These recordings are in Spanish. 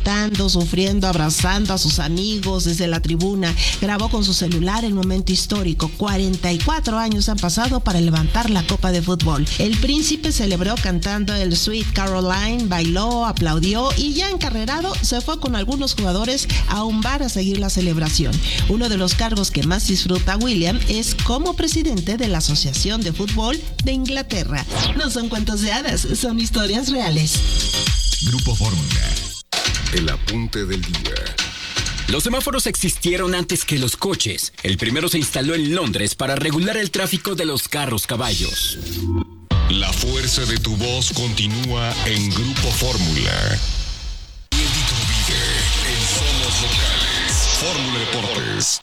gritando, sufriendo, abrazando a sus amigos desde la tribuna. Grabó con su celular el momento histórico. 44 años han pasado para levantar la copa de fútbol. El príncipe celebró cantando el Sweet Caroline, bailó, aplaudió y ya encarrerado se fue con algunos jugadores a un bar a seguir la celebración. Uno de los cargos que más disfruta William es como presidente de la Asociación de Fútbol de Inglaterra. No son cuentos de hadas, son historias reales. Grupo Fórmula. El apunte del día. Los semáforos existieron antes que los coches. El primero se instaló en Londres para regular el tráfico de los carros-caballos. La fuerza de tu voz continúa en Grupo Fórmula. Y Iturbide, en Somos Locales. Fórmula Deportes.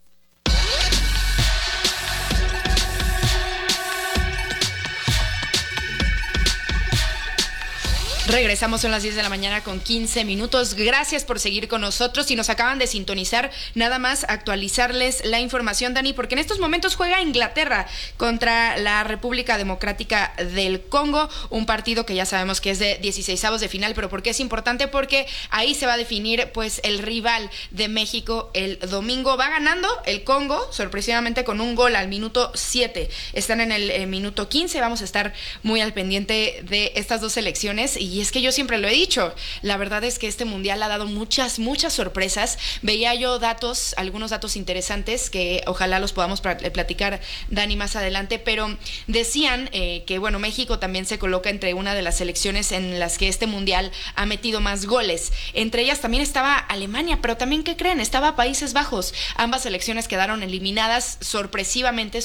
Regresamos, son las 10 de la mañana con 15 minutos. Gracias por seguir con nosotros. Si nos acaban de sintonizar, nada más actualizarles la información, Dani, porque en estos momentos juega Inglaterra contra la República Democrática del Congo, un partido que ya sabemos que es de 16avos de final, pero ¿por qué es importante? Porque ahí se va a definir pues el rival de México el domingo. Va ganando el Congo, sorpresivamente con un gol al minuto 7. Están en el minuto 15, vamos a estar muy al pendiente de estas dos selecciones. Y es que yo siempre lo he dicho, la verdad es que este mundial ha dado muchas sorpresas. Veía yo algunos datos interesantes que ojalá los podamos platicar, Dani, más adelante, pero decían que, bueno, México también se coloca entre una de las selecciones en las que este mundial ha metido más goles. Entre ellas también estaba Alemania, pero también, ¿qué creen? Estaba Países Bajos. Ambas selecciones quedaron eliminadas sorpresivamente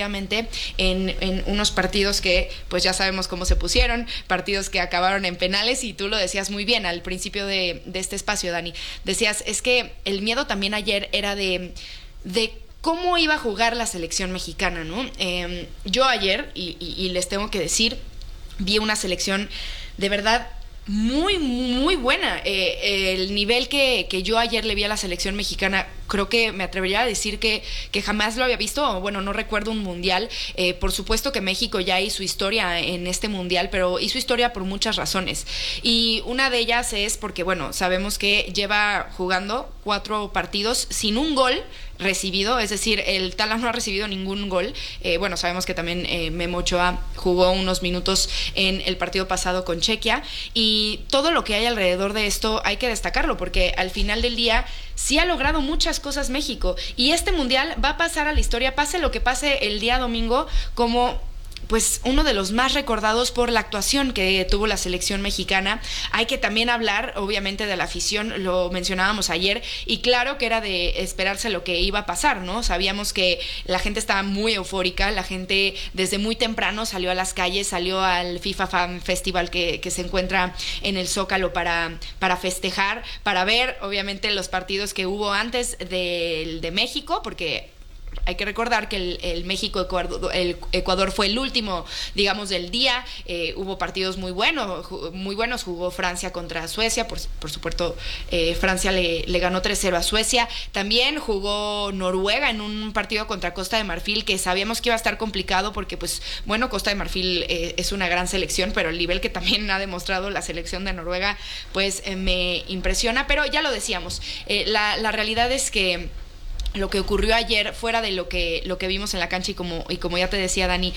en unos partidos que, pues ya sabemos cómo se pusieron, partidos que acabaron en penales, y tú lo decías muy bien al principio de este espacio, Dani. Decías, es que el miedo también ayer era de cómo iba a jugar la selección mexicana, ¿no? Yo ayer, y les tengo que decir, vi una selección de verdad muy buena. El nivel que yo ayer le vi a la selección mexicana, creo que me atrevería a decir que jamás lo había visto. Bueno, no recuerdo un mundial. Por supuesto que México ya hizo historia en este mundial, pero hizo historia por muchas razones. Y una de ellas es porque, bueno, sabemos que lleva jugando 4 partidos sin un gol recibido, es decir, el Tala no ha recibido ningún gol. Bueno, sabemos que también Memo Ochoa jugó unos minutos en el partido pasado con Chequia, y todo lo que hay alrededor de esto hay que destacarlo, porque al final del día sí ha logrado muchas cosas México, y este mundial va a pasar a la historia, pase lo que pase el día domingo, como pues uno de los más recordados por la actuación que tuvo la selección mexicana. Hay que también hablar, obviamente, de la afición, lo mencionábamos ayer, y claro que era de esperarse lo que iba a pasar, ¿no? Sabíamos que la gente estaba muy eufórica, la gente desde muy temprano salió a las calles, salió al FIFA Fan Festival que se encuentra en el Zócalo para festejar, para ver, obviamente, los partidos que hubo antes de México, porque hay que recordar que el México-Ecuador fue el último, digamos, del día. Hubo partidos muy buenos. Jugó Francia contra Suecia, por supuesto, Francia le ganó 3-0 a Suecia. También jugó Noruega en un partido contra Costa de Marfil, que sabíamos que iba a estar complicado porque, pues, bueno, Costa de Marfil es una gran selección, pero el nivel que también ha demostrado la selección de Noruega, pues me impresiona. Pero ya lo decíamos, la realidad es que lo que ocurrió ayer, fuera de lo que vimos en la cancha, y como ya te decía, Dani,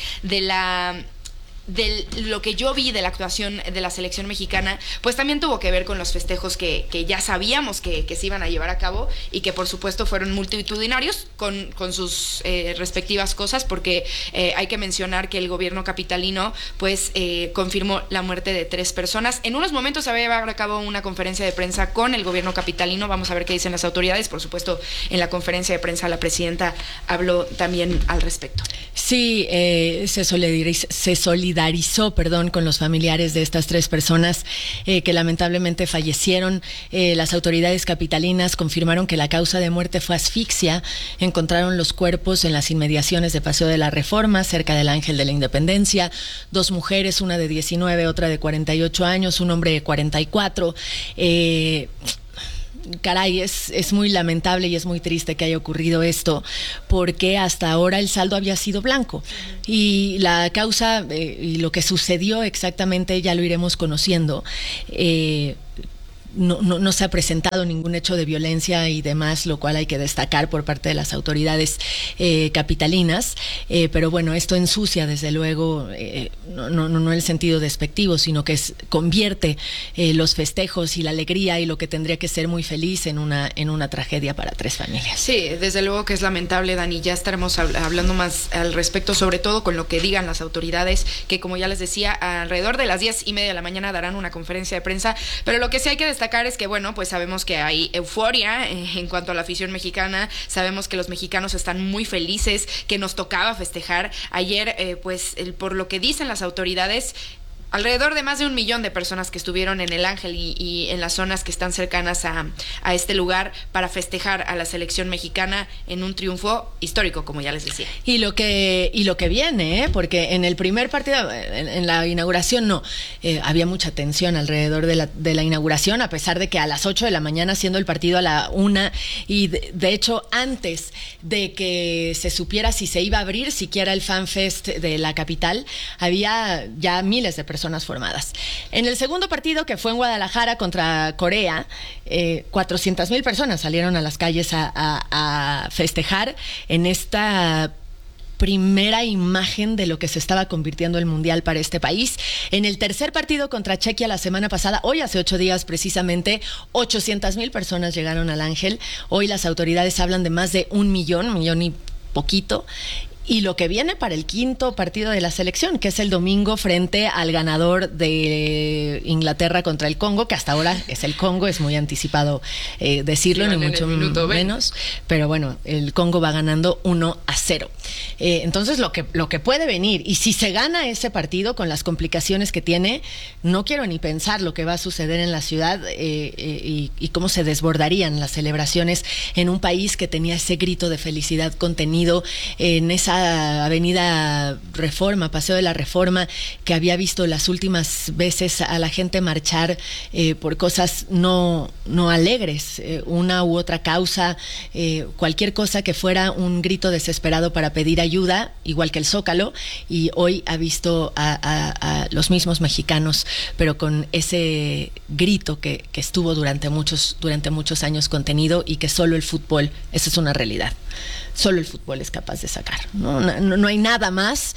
de lo que yo vi de la actuación de la selección mexicana, pues también tuvo que ver con los festejos que ya sabíamos que se iban a llevar a cabo, y que por supuesto fueron multitudinarios con sus respectivas cosas, porque hay que mencionar que el gobierno capitalino pues confirmó la muerte de 3 personas. En unos momentos se había llevado a cabo una conferencia de prensa con el gobierno capitalino, vamos a ver qué dicen las autoridades. Por supuesto, en la conferencia de prensa la presidenta habló también al respecto. Sí, se solidarizó con los familiares de estas 3 personas que lamentablemente fallecieron. Las autoridades capitalinas confirmaron que la causa de muerte fue asfixia. Encontraron los cuerpos en las inmediaciones de Paseo de la Reforma, cerca del Ángel de la Independencia. 2 mujeres, una de 19, otra de 48 años, un hombre de 44. Caray, es muy lamentable y es muy triste que haya ocurrido esto, porque hasta ahora el saldo había sido blanco, y la causa y lo que sucedió exactamente ya lo iremos conociendo. no se ha presentado ningún hecho de violencia y demás, lo cual hay que destacar por parte de las autoridades capitalinas, pero bueno, esto ensucia desde luego, no en el sentido despectivo, sino que convierte los festejos y la alegría y lo que tendría que ser muy feliz en una tragedia para 3 familias. Sí, desde luego que es lamentable, Dani, ya estaremos hablando más al respecto, sobre todo con lo que digan las autoridades, que como ya les decía, alrededor de las 10:30 de la mañana darán una conferencia de prensa, pero lo que sí hay que destacar es que, bueno, pues sabemos que hay euforia en cuanto a la afición mexicana, sabemos que los mexicanos están muy felices, que nos tocaba festejar ayer, por lo que dicen las autoridades, alrededor de más de 1 millón de personas que estuvieron en el Ángel y en las zonas que están cercanas a este lugar para festejar a la selección mexicana en un triunfo histórico, como ya les decía. Y lo que viene, porque en el primer partido, en la inauguración había mucha tensión alrededor de la inauguración, a pesar de que a las 8 de la mañana, siendo el partido a la 1, y de hecho antes de que se supiera si se iba a abrir siquiera el Fan Fest de la capital, había ya miles de personas formadas. En el segundo partido, que fue en Guadalajara contra Corea, 400,000 personas salieron a las calles a festejar en esta primera imagen de lo que se estaba convirtiendo el Mundial para este país. En el tercer partido contra Chequia la semana pasada, hoy hace 8 días precisamente, 800,000 personas llegaron al Ángel. Hoy las autoridades hablan de más de 1 millón y poquito. Y lo que viene para el quinto partido de la selección, que es el domingo frente al ganador de Inglaterra contra el Congo, que hasta ahora es el Congo, es muy anticipado decirlo, ni mucho menos, pero bueno, el Congo va ganando 1-0. Entonces lo que puede venir, y si se gana ese partido con las complicaciones que tiene, no quiero ni pensar lo que va a suceder en la ciudad y cómo se desbordarían las celebraciones en un país que tenía ese grito de felicidad contenido en esa Avenida Reforma, Paseo de la Reforma, que había visto las últimas veces a la gente marchar por cosas no alegres, una u otra causa, cualquier cosa que fuera un grito desesperado para pedir ayuda, igual que el Zócalo, y hoy ha visto a los mismos mexicanos, pero con ese grito que estuvo durante muchos años contenido, y que solo el fútbol, esa es una realidad, solo el fútbol es capaz de sacar. No hay nada más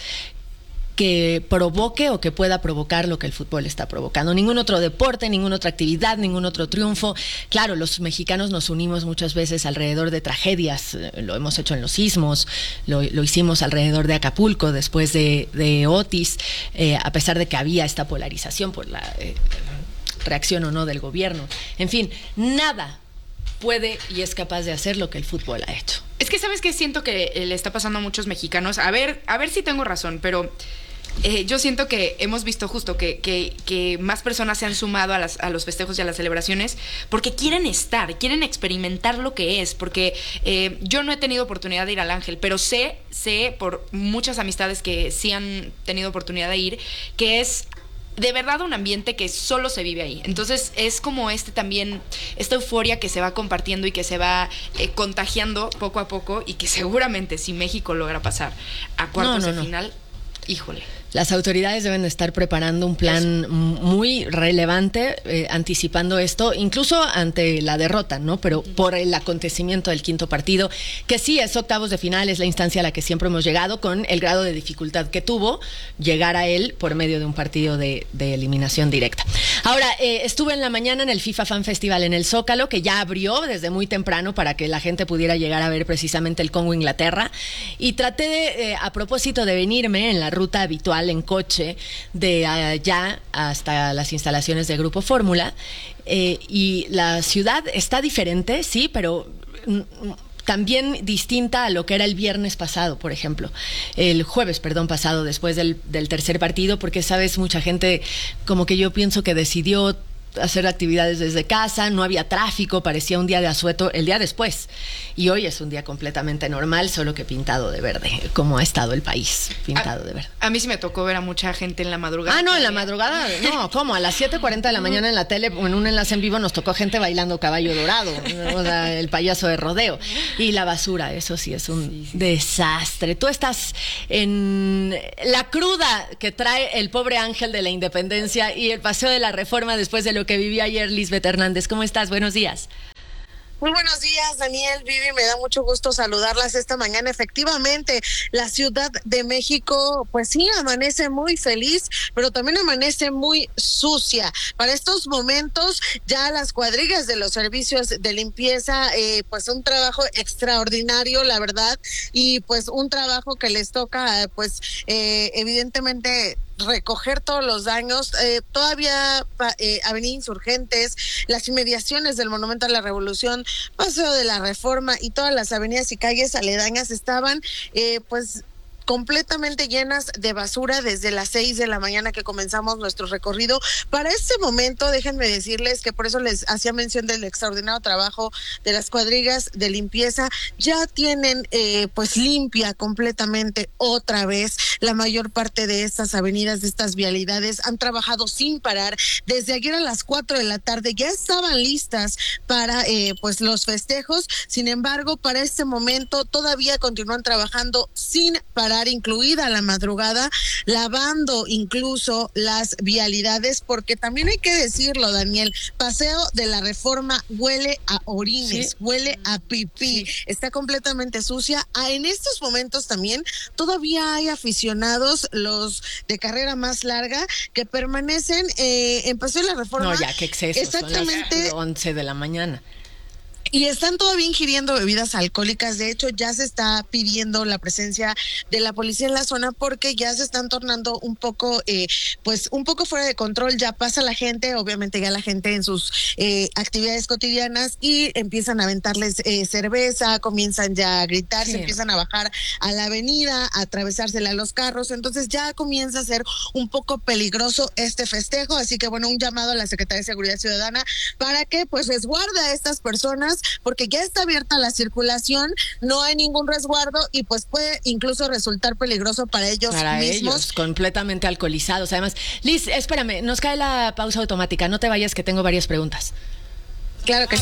que provoque o que pueda provocar lo que el fútbol está provocando. Ningún otro deporte, ninguna otra actividad, ningún otro triunfo. Claro, los mexicanos nos unimos muchas veces alrededor de tragedias, lo hemos hecho en los sismos, lo hicimos alrededor de Acapulco después de Otis, a pesar de que había esta polarización por la reacción o no del gobierno. En fin, nada puede y es capaz de hacer lo que el fútbol ha hecho. Es que, ¿sabes qué? Siento que le está pasando a muchos mexicanos. A ver si tengo razón, pero yo siento que hemos visto justo que más personas se han sumado a los festejos y a las celebraciones porque quieren experimentar lo que es, porque yo no he tenido oportunidad de ir al Ángel, pero sé por muchas amistades que sí han tenido oportunidad de ir, que es de verdad un ambiente que solo se vive ahí. Entonces es como también esta euforia que se va compartiendo y que se va contagiando poco a poco, y que seguramente si México logra pasar a cuartos de final, híjole. Las autoridades deben estar preparando un plan muy relevante, anticipando esto, incluso ante la derrota, ¿no? Pero por el acontecimiento del quinto partido, que sí es octavos de final, es la instancia a la que siempre hemos llegado, con el grado de dificultad que tuvo llegar a él por medio de un partido de eliminación directa. Ahora, estuve en la mañana en el FIFA Fan Festival en el Zócalo, que ya abrió desde muy temprano para que la gente pudiera llegar a ver precisamente el Congo-Inglaterra, y traté de, a propósito de venirme en la ruta habitual en coche de allá hasta las instalaciones de Grupo Fórmula, y la ciudad está diferente, sí, pero también distinta a lo que era el viernes pasado, por ejemplo, el jueves, pasado, después del tercer partido, porque, sabes, mucha gente, como que yo pienso que decidió hacer actividades desde casa, no había tráfico, parecía un día de asueto el día después, y hoy es un día completamente normal, solo que pintado de verde, como ha estado el país, pintado de verde. A mí sí me tocó ver a mucha gente en la madrugada. No, en la madrugada, no, ¿cómo? A las 7:40 de la mañana en la tele, en un enlace en vivo, nos tocó gente bailando caballo dorado, o sea, el payaso de rodeo, y la basura, eso sí es un desastre. Tú estás en la cruda que trae el pobre Ángel de la Independencia y el Paseo de la Reforma después de lo lo que viví ayer, Lisbeth Hernández. ¿Cómo estás? Buenos días. Muy buenos días, Daniel, Vivi, me da mucho gusto saludarlas esta mañana. Efectivamente, la Ciudad de México, pues sí, amanece muy feliz, pero también amanece muy sucia. Para estos momentos, ya las cuadrillas de los servicios de limpieza, pues un trabajo extraordinario, la verdad, y pues un trabajo que les toca, pues evidentemente recoger todos los daños. Todavía Avenida Insurgentes, las inmediaciones del Monumento a la Revolución, Paseo de la Reforma y todas las avenidas y calles aledañas estaban pues completamente llenas de basura desde las 6 de la mañana que comenzamos nuestro recorrido. Para este momento, déjenme decirles que por eso les hacía mención del extraordinario trabajo de las cuadrillas de limpieza. Ya tienen pues limpia completamente otra vez la mayor parte de estas avenidas, de estas vialidades. Han trabajado sin parar. Desde ayer a las 4 de la tarde ya estaban listas para pues los festejos. Sin embargo, para este momento todavía continúan trabajando sin parar, incluida la madrugada, lavando incluso las vialidades, porque también hay que decirlo, Daniel, Paseo de la Reforma huele a orines, sí, huele a pipí, sí, está completamente sucia. En estos momentos también todavía hay aficionados, los de carrera más larga, que permanecen en Paseo de la Reforma. No, ya, qué exceso, exactamente, son las 11 de la mañana. Y están todavía ingiriendo bebidas alcohólicas. De hecho, ya se está pidiendo la presencia de la policía en la zona porque ya se están tornando un poco, pues un poco fuera de control. Ya pasa la gente, obviamente ya la gente en sus actividades cotidianas y empiezan a aventarles cerveza, comienzan ya a gritar, sí, se empiezan a bajar a la avenida, a atravesársela a los carros. Entonces ya comienza a ser un poco peligroso este festejo. Así que bueno, un llamado a la Secretaría de Seguridad Ciudadana para que pues resguarde a estas personas, porque ya está abierta la circulación, no hay ningún resguardo y pues puede incluso resultar peligroso para ellos mismos. Completamente alcoholizados. Además, Liz, espérame, nos cae la pausa automática, no te vayas que tengo varias preguntas. Claro que sí.